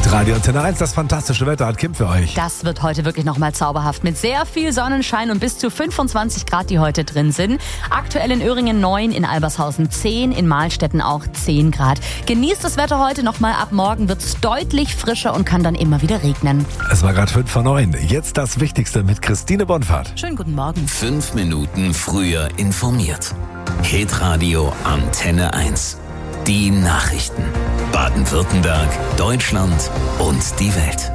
Hitradio Antenne 1, das fantastische Wetter hat Kim für euch. Das wird heute wirklich nochmal zauberhaft mit sehr viel Sonnenschein und bis zu 25 Grad, die heute drin sind. Aktuell in Öhringen 9, in Albershausen 10, in Mahlstetten auch 10 Grad. Genießt das Wetter heute nochmal, ab morgen wird es deutlich frischer und kann dann immer wieder regnen. Es war gerade 5 vor 9. Jetzt das Wichtigste mit Christine Bonfahrt. Schönen guten Morgen. 5 Minuten früher informiert. Hitradio Antenne 1. Die Nachrichten. Baden-Württemberg, Deutschland und die Welt.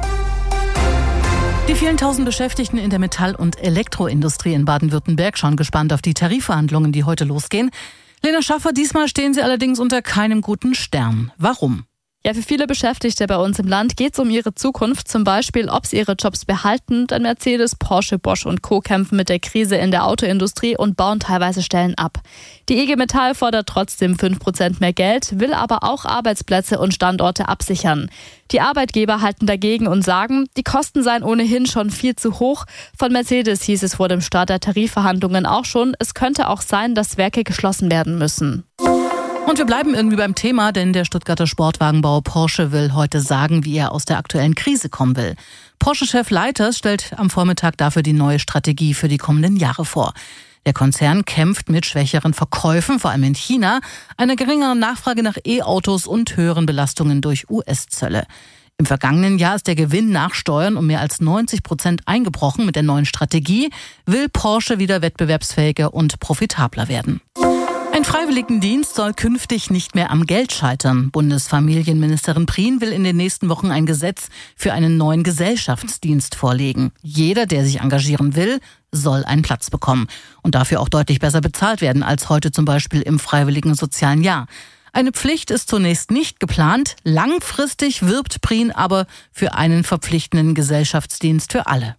Die vielen tausend Beschäftigten in der Metall- und Elektroindustrie in Baden-Württemberg schauen gespannt auf die Tarifverhandlungen, die heute losgehen. Lena Schaffer, diesmal stehen sie allerdings unter keinem guten Stern. Warum? Ja, für viele Beschäftigte bei uns im Land geht es um ihre Zukunft, zum Beispiel, ob sie ihre Jobs behalten, denn Mercedes, Porsche, Bosch und Co. kämpfen mit der Krise in der Autoindustrie und bauen teilweise Stellen ab. Die IG Metall fordert trotzdem 5% mehr Geld, will aber auch Arbeitsplätze und Standorte absichern. Die Arbeitgeber halten dagegen und sagen, die Kosten seien ohnehin schon viel zu hoch. Von Mercedes hieß es vor dem Start der Tarifverhandlungen auch schon, es könnte auch sein, dass Werke geschlossen werden müssen. Und wir bleiben irgendwie beim Thema, denn der Stuttgarter Sportwagenbauer Porsche will heute sagen, wie er aus der aktuellen Krise kommen will. Porsche-Chef Leiters stellt am Vormittag dafür die neue Strategie für die kommenden Jahre vor. Der Konzern kämpft mit schwächeren Verkäufen, vor allem in China, einer geringeren Nachfrage nach E-Autos und höheren Belastungen durch US-Zölle. Im vergangenen Jahr ist der Gewinn nach Steuern um mehr als 90% eingebrochen. Mit der neuen Strategie will Porsche wieder wettbewerbsfähiger und profitabler werden. Ein Freiwilligendienst soll künftig nicht mehr am Geld scheitern. Bundesfamilienministerin Prien will in den nächsten Wochen ein Gesetz für einen neuen Gesellschaftsdienst vorlegen. Jeder, der sich engagieren will, soll einen Platz bekommen und dafür auch deutlich besser bezahlt werden als heute zum Beispiel im freiwilligen sozialen Jahr. Eine Pflicht ist zunächst nicht geplant. Langfristig wirbt Prien aber für einen verpflichtenden Gesellschaftsdienst für alle.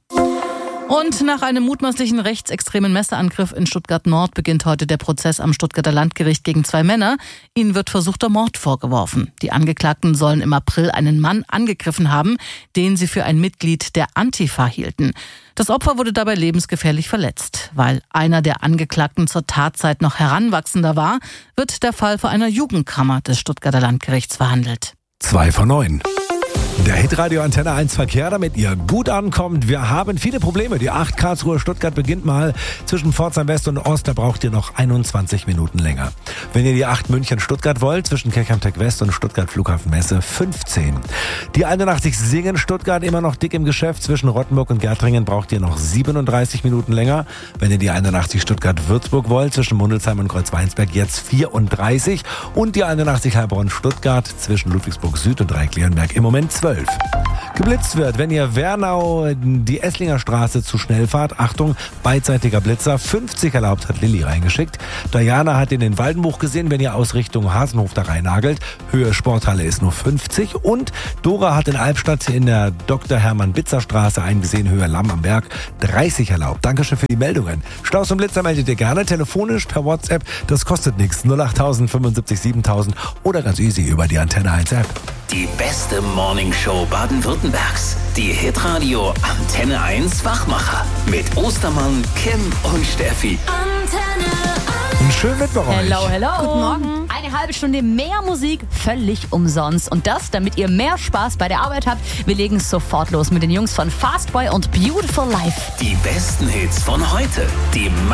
Und nach einem mutmaßlichen rechtsextremen Messerangriff in Stuttgart-Nord beginnt heute der Prozess am Stuttgarter Landgericht gegen 2 Männer. Ihnen wird versuchter Mord vorgeworfen. Die Angeklagten sollen im April einen Mann angegriffen haben, den sie für ein Mitglied der Antifa hielten. Das Opfer wurde dabei lebensgefährlich verletzt. Weil einer der Angeklagten zur Tatzeit noch Heranwachsender war, wird der Fall vor einer Jugendkammer des Stuttgarter Landgerichts verhandelt. 2 vor 9. Der Hitradio Antenne 1 Verkehr, damit ihr gut ankommt. Wir haben viele Probleme. Die 8 Karlsruhe-Stuttgart beginnt mal zwischen Pforzheim West und Ost. Da braucht ihr noch 21 Minuten länger. Wenn ihr die 8 München-Stuttgart wollt, zwischen Kirchheim-Tech West und Stuttgart-Flughafen-Messe 15. Die 81 Singen-Stuttgart immer noch dick im Geschäft. Zwischen Rottenburg und Gärtringen braucht ihr noch 37 Minuten länger. Wenn ihr die 81 Stuttgart-Würzburg wollt, zwischen Mundelsheim und Kreuzweinsberg jetzt 34. Und die 81 Heilbronn-Stuttgart zwischen Ludwigsburg Süd und Dreieckleonberg im Moment 12. Geblitzt wird, wenn ihr Wernau die Esslinger Straße zu schnell fahrt. Achtung, beidseitiger Blitzer, 50 erlaubt, hat Lilly reingeschickt. Diana hat in den Waldenbuch gesehen, wenn ihr aus Richtung Hasenhof da reinnagelt. Höhe Sporthalle ist nur 50. Und Dora hat in Albstadt in der Dr. Hermann-Bitzer Straße eingesehen, Höhe Lamm am Berg, 30 erlaubt. Dankeschön für die Meldungen. Staus und Blitzer meldet ihr gerne, telefonisch, per WhatsApp. Das kostet nichts. 08000 75 7000 oder ganz easy über die Antenne 1 App. Die beste Morningshow Baden-Württembergs. Die Hitradio Antenne 1 Wachmacher. Mit Ostermann, Kim und Steffi. Antenne 1. Einen schönen Mittwoch euch. Hello, hello. Guten Morgen. Eine halbe Stunde mehr Musik, völlig umsonst. Und das, damit ihr mehr Spaß bei der Arbeit habt. Wir legen sofort los mit den Jungs von Fastboy und Beautiful Life. Die besten Hits von heute. Die